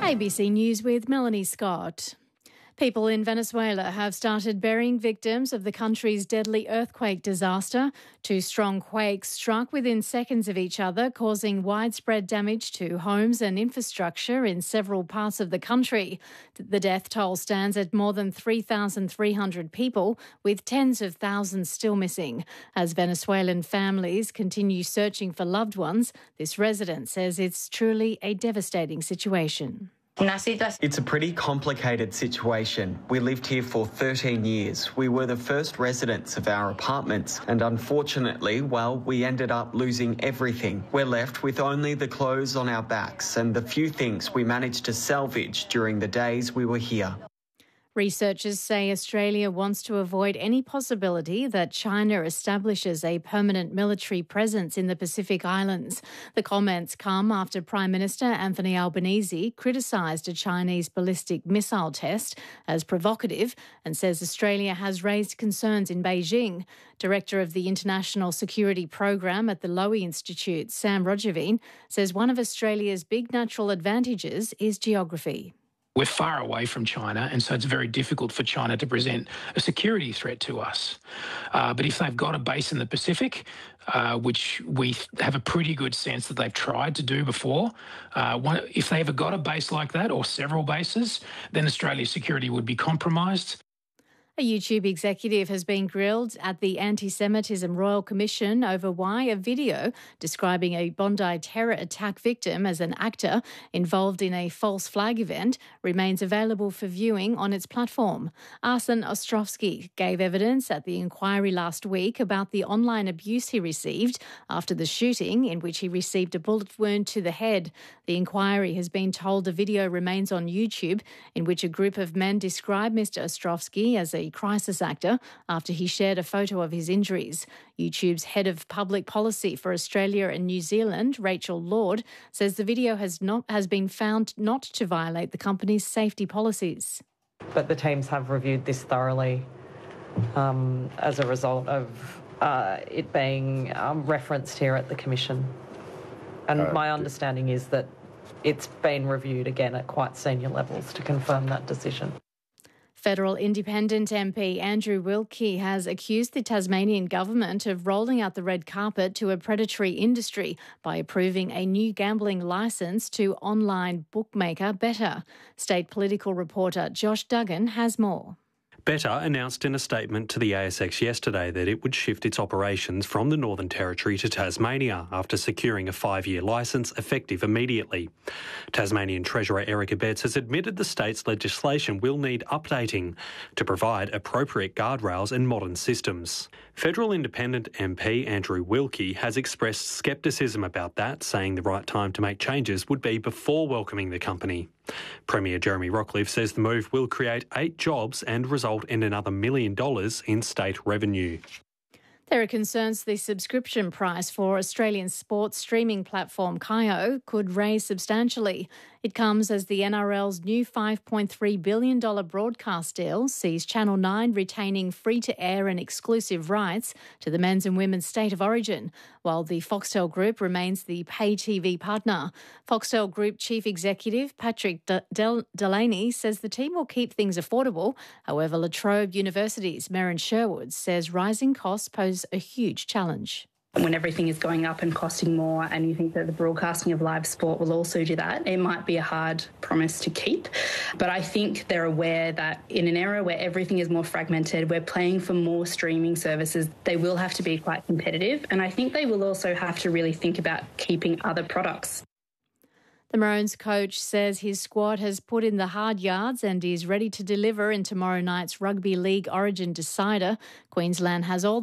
ABC News with Melanie Scott. People in Venezuela have started burying victims of the country's deadly earthquake disaster. Two strong quakes struck within seconds of each other, causing widespread damage to homes and infrastructure in several parts of the country. The death toll stands at more than 3,300 people, with tens of thousands still missing. As Venezuelan families continue searching for loved ones, this resident says it's truly a devastating situation. It's a pretty complicated situation. We lived here for 13 years. We were the first residents of our apartments, and unfortunately, we ended up losing everything. We're left with only the clothes on our backs and the few things we managed to salvage during the days we were here. Researchers say Australia wants to avoid any possibility that China establishes a permanent military presence in the Pacific Islands. The comments come after Prime Minister Anthony Albanese criticised a Chinese ballistic missile test as provocative and says Australia has raised concerns in Beijing. Director of the International Security Program at the Lowy Institute, Sam Rogeveen, says one of Australia's big natural advantages is geography. We're far away from China, and so it's very difficult for China to present a security threat to us. But if they've got a base in the Pacific, which we have a pretty good sense that they've tried to do before, if they ever got a base like that or several bases, then Australia's security would be compromised. A YouTube executive has been grilled at the Anti-Semitism Royal Commission over why a video describing a Bondi terror attack victim as an actor involved in a false flag event remains available for viewing on its platform. Arsen Ostrovsky gave evidence at the inquiry last week about the online abuse he received after the shooting, in which he received a bullet wound to the head. The inquiry has been told the video remains on YouTube, in which a group of men describe Mr. Ostrovsky as a crisis actor after he shared a photo of his injuries. YouTube's head of public policy for Australia and New Zealand, Rachel Lord, says the video has been found not to violate the company's safety policies. But the teams have reviewed this thoroughly as a result of it being referenced here at the Commission. And my understanding is that it's been reviewed again at quite senior levels to confirm that decision. Federal Independent MP Andrew Wilkie has accused the Tasmanian government of rolling out the red carpet to a predatory industry by approving a new gambling licence to online bookmaker Betr. State political reporter Josh Duggan has more. Betr announced in a statement to the ASX yesterday that it would shift its operations from the Northern Territory to Tasmania after securing a 5-year licence effective immediately. Tasmanian Treasurer Eric Abetz has admitted the state's legislation will need updating to provide appropriate guardrails and modern systems. Federal Independent MP Andrew Wilkie has expressed scepticism about that, saying the right time to make changes would be before welcoming the company. Premier Jeremy Rockliff says the move will create 8 jobs and result in another $1 million in state revenue. There are concerns the subscription price for Australian sports streaming platform Kayo could raise substantially. It comes as the NRL's new $5.3 billion broadcast deal sees Channel 9 retaining free-to-air and exclusive rights to the men's and women's state of origin, while the Foxtel Group remains the pay TV partner. Foxtel Group Chief Executive Patrick Delaney says the team will keep things affordable. However, La Trobe University's Merryn Sherwood says rising costs pose a huge challenge. When everything is going up and costing more, and you think that the broadcasting of live sport will also do that, it might be a hard promise to keep. But I think they're aware that in an era where everything is more fragmented, we're paying for more streaming services, they will have to be quite competitive. And I think they will also have to really think about keeping other products. The Maroons coach says his squad has put in the hard yards and is ready to deliver in tomorrow night's Rugby League Origin decider. Queensland has all